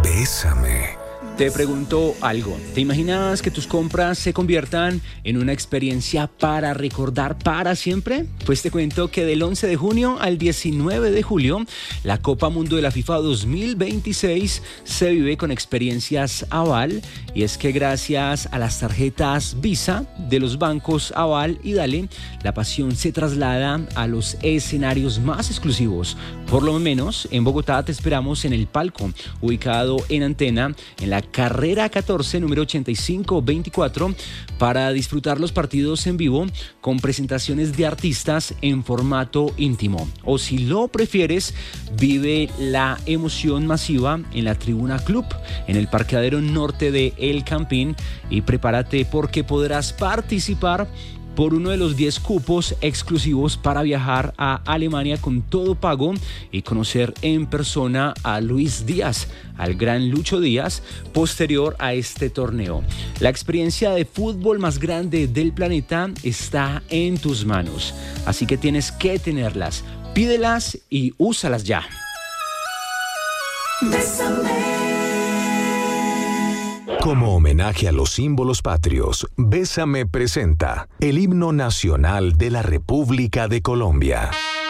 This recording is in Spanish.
Bésame. Te pregunto algo. ¿Te imaginas que tus compras se conviertan en una experiencia para recordar para siempre? Pues te cuento que del 11 de junio al 19 de julio, la Copa Mundo de la FIFA 2026 se vive con experiencias Aval, y es que gracias a las tarjetas Visa de los bancos Aval y Dale, la pasión se traslada a los escenarios más exclusivos. Por lo menos en Bogotá te esperamos en el palco, ubicado en Antena, en la carrera 14, número 8524, para disfrutar los partidos en vivo con presentaciones de artistas en formato íntimo. O si lo prefieres, vive la emoción masiva en la Tribuna Club, en el parqueadero norte de El Campín, y prepárate porque podrás participar por uno de los 10 cupos exclusivos para viajar a Alemania con todo pago y conocer en persona a Luis Díaz, al gran Lucho Díaz, posterior a este torneo. La experiencia de fútbol más grande del planeta está en tus manos, así que tienes que tenerlas. Pídelas y úsalas ya. Como homenaje a los símbolos patrios, Bésame presenta el himno nacional de la República de Colombia.